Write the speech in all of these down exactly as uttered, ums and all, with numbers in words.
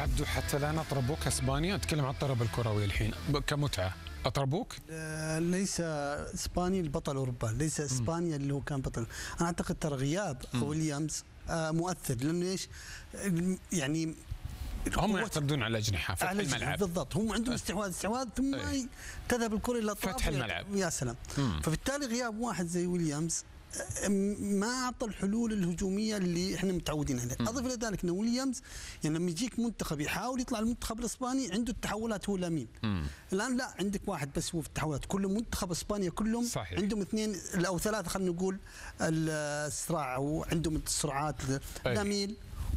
عبدو حتى لا نطربوك اسبانيا، نتكلم عن الطرب الكروي الحين كمتعه. اطربوك؟ آه ليس اسبانيا البطل اوروبا، ليس اسبانيا اللي هو كان بطل. انا اعتقد ترى غياب ويليامز آه مؤثر، لانه ايش؟ يعني هم يعتمدون على الاجنحه، فتح الملعب بالضبط، هم عندهم استحواذ استحواذ ثم أي. تذهب الكره الى الاطراف، فتح الملعب، يا سلام. مم. فبالتالي غياب واحد زي ويليامز ما اعطى الحلول الهجوميه اللي احنا متعودين عليها. اضف الى ذلك ان ويليامز يعني لما يجيك منتخب يحاول يطلع المنتخب الاسباني عنده التحولات هو الامين. الان لا، عندك واحد بس هو في التحولات، كل منتخب اسبانيا كلهم صحيح. عندهم اثنين او ثلاثه خلينا نقول الصراع، وعندهم السرعات لاميل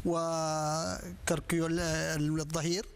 وكاركيول الظهير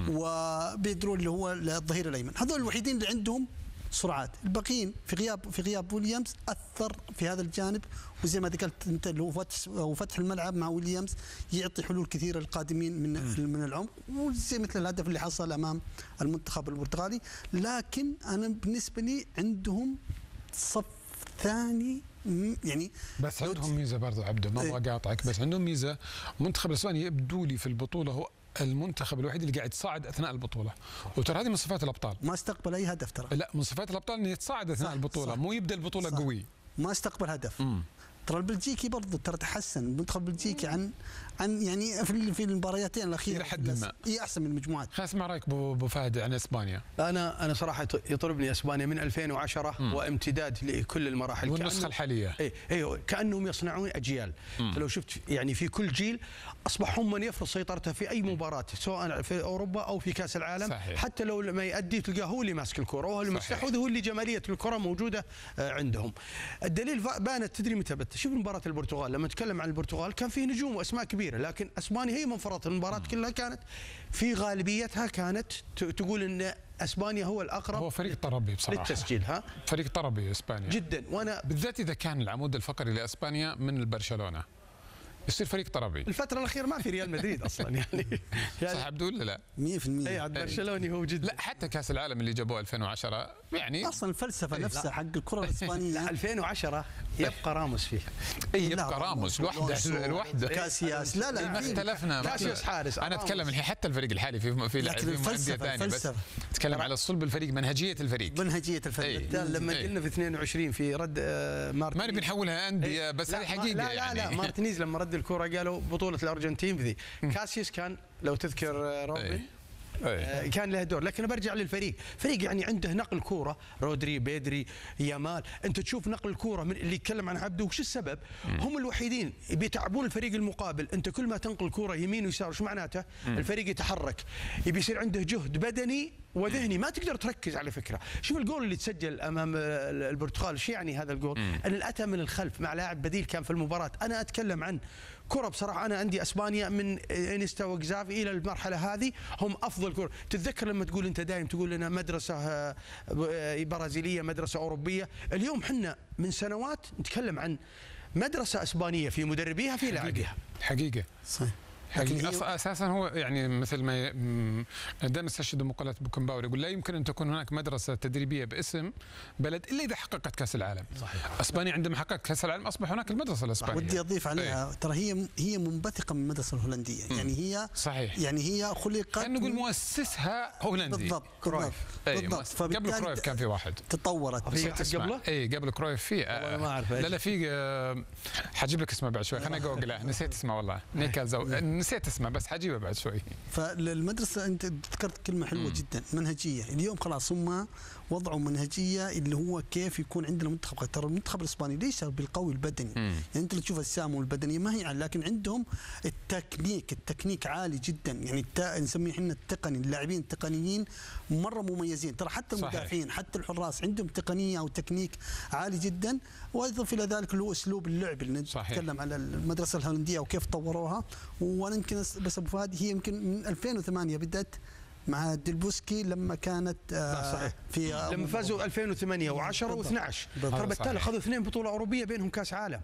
وبيدرو اللي هو الظهير الايمن، هذول الوحيدين اللي عندهم سرعات. الباقيين في غياب في غياب ويليامز اثر في هذا الجانب، وزي ما ذكرت انت اللي هو فتح وفتح الملعب مع ويليامز يعطي حلول كثيره للقادمين من من العمق، وزي مثل الهدف اللي حصل امام المنتخب البرتغالي. لكن انا بالنسبه لي عندهم صف ثاني يعني، بس عندهم ميزه برضه عبده، ما ابغى اقاطعك، بس عندهم ميزه. المنتخب الاسباني يبدو لي في البطوله هو المنتخب الوحيد اللي قاعد يتصاعد اثناء البطوله، وترى هذه من صفات الابطال. ما استقبل اي هدف ترى. لا، من صفات الابطال انه يتصاعد اثناء صح البطوله، صح، مو يبدا البطوله صح قوي. ما استقبل هدف. مم. ترى البلجيكي برضه ترى تحسن، المنتخب البلجيكي عن عن يعني في في المباريتين الاخيره الى حد ما هي احسن من المجموعات. خلينا نسمع رايك ابو فهد عن اسبانيا. انا انا صراحه يطربني اسبانيا من ألفين وعشرة مم. وامتداد لكل المراحل والنسخه الحاليه. اي اي كانهم يصنعون اجيال. لو شفت يعني في كل جيل اصبح هم من يفرض سيطرته في اي مباراه، سواء في اوروبا او في كاس العالم. صحيح. حتى لو ما يؤدي تلقاه هو اللي ماسك الكره وهو المستحوذ، هو اللي جماليه الكره موجوده عندهم. الدليل بانت، تدري متى بت شوف مباراه البرتغال، لما نتكلم عن البرتغال كان فيه نجوم واسماء كبيره، لكن اسبانيا هي من فرط المباراه كلها كانت في غالبيتها كانت تقول ان اسبانيا هو الاقرب. هو فريق طربي بصراحه للتسجيل، ها فريق طربي اسبانيا جدا، وانا بالذات اذا كان العمود الفقري لاسبانيا من برشلونه يصير فريق طربي. الفترة الأخيرة ما في ريال مدريد أصلا يعني, يعني صح عبدو ولا لا؟ مية في المية أي عاد برشلوني هو جدا. لا حتى كأس العالم اللي جابوه ألفين وعشرة يعني أصلا الفلسفة نفسها حق الكرة الإسبانية. ألفين وعشرة يبقى راموس فيه. اي يبقى راموس لوحده لوحده. كاسياس لا لا ما اختلفنا. كاسياس حارس. أنا أتكلم الحين حتى الفريق الحالي في في لاعبين أندية ثانية، بس أتكلم على الصلب الفريق، منهجية الفريق. منهجية الفريق. لما قلنا في اثنين وعشرين في رد مارتينيز، ما نبي نحولها أندية بس هذه حقيقة. لا لا لا مارتينيز لما رد الكرة قالوا بطولة الأرجنتين بذي. كاسياس كان لو تذكر روبن أيه. كان له دور، لكن برجع للفريق، فريق يعني عنده نقل كوره، رودري، بيدري، يامال. انت تشوف نقل الكوره من اللي يتكلم عن عبده، وش السبب؟ مم. هم الوحيدين بيتعبون الفريق المقابل. انت كل ما تنقل كوره يمين ويسار وش معناته؟ مم. الفريق يتحرك، يبي يصير عنده جهد بدني وذهني، ما تقدر تركز على فكره. شوف الجول اللي تسجل امام البرتغال، شو يعني هذا الجول؟ مم. ان الاتى من الخلف مع لاعب بديل كان في المباراه. انا اتكلم عن كرة بصراحة، أنا عندي أسبانيا من إنيستا وجزافي إلى المرحلة هذه هم أفضل كرة. تتذكر لما تقول أنت دائم تقول لنا مدرسة برازيلية، مدرسة أوروبية، اليوم حنا من سنوات نتكلم عن مدرسة أسبانية في مدربيها في لاعبيها. حقيقة صحيح. حقيقة اساسا هو يعني مثل ما دائما استشهد مقالة بوكنباور، يقول لا يمكن ان تكون هناك مدرسه تدريبيه باسم بلد الا اذا حققت كاس العالم. صحيح. اسبانيا عندما حققت كاس العالم اصبح هناك المدرسه الاسبانيه. ودي اضيف عليها ايه؟ ترى هي هي منبثقه من المدرسه الهولنديه، يعني هي صحيح، يعني هي خلقت، خلينا نقول مؤسسها هولندي. بالضبط كرويف. بالضبط. قبل كرويف كان في واحد تطورت. قبله؟ اي قبل كرويف في آه ما اعرف. لا لا في آه حجيب لك اسمه بعد شوي، خليني جوجله، نسيت اسمه والله، نيكا نسيت اسمه بس حجيبه بعد شوي. فالمدرسه انت ذكرت كلمه حلوه مم. جدا، منهجيه. اليوم خلاص هم وضعوا منهجيه اللي هو كيف يكون عندنا منتخب. ترى المنتخب الاسباني ليس بالقوي البدني، مم. يعني انت اللي تشوف السام والبدنيه ما هي عالية، لكن عندهم التكنيك التكنيك عالي جدا، يعني التا... نسميه احنا التقني، اللاعبين التقنيين مره مميزين. ترى حتى المدافعين حتى الحراس عندهم تقنيه او تكنيك عالي جدا. واضف الى ذلك اللي هو اسلوب اللعب اللي نتكلم على المدرسه الهولنديه وكيف طوروها. وانا يمكن بس ابو فهد هي يمكن من ألفين وثمانية بدات مع ديلبوسكي لما كانت آه صحيح. في لما فازوا ألفين وثمانية وعشرة واثنعش، ترى بالتالي اخذوا اثنين بطوله اوروبيه بينهم كاس عالم.